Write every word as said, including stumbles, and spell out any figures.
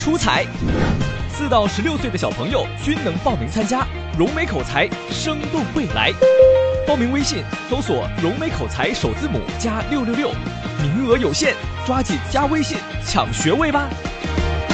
出彩，四到十六岁的小朋友均能报名参加融美口才生动未来。报名微信搜索融美口才首字母加六六六，名额有限，抓紧加微信抢学位吧。